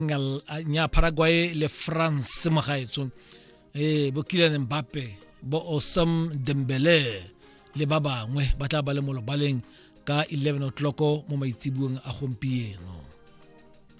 nya Paraguay le France mo gaetso bo Kylian Mbappe bo Ousmane Dembele le ba bangwe ba tla ba le mo lobaleng ka 11 o'clock mo maitsibueng a gompieno.